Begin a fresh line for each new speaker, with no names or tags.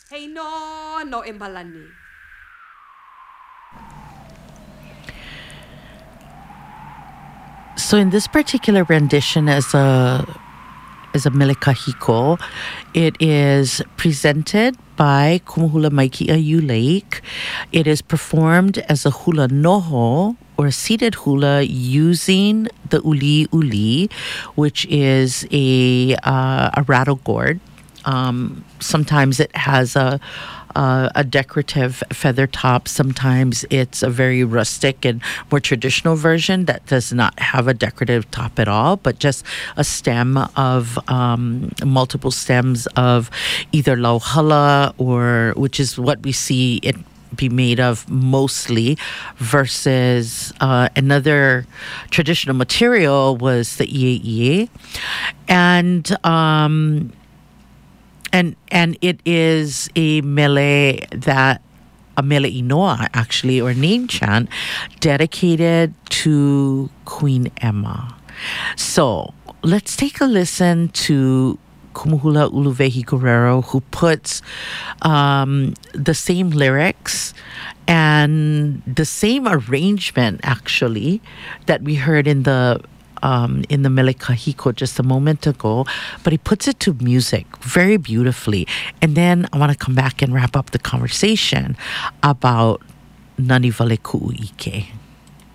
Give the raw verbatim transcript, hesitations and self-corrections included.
Hey no no embalani.
So in this particular rendition as a as a mele kahiko, it is presented by Kumuhula Maiki'aiu Lake. It is performed as a hula noho or a seated hula using the uli uli, which is a uh, a rattle gourd. Um, sometimes it has a uh, a decorative feather top. Sometimes it's a very rustic and more traditional version that does not have a decorative top at all, but just a stem of um, multiple stems of either lauhala, or which is what we see it be made of mostly, versus uh, another traditional material was the ie ie. And um, and and it is a mele that a mele inoa actually, or name chant dedicated to Queen Emma. So let's take a listen to Kumuhula Uluvehi Guerrero, who puts um, the same lyrics and the same arrangement actually that we heard in the um, in the Mele Kahiko just a moment ago, but he puts it to music very beautifully. And then I want to come back and wrap up the conversation about Nani Vale Ku'uike.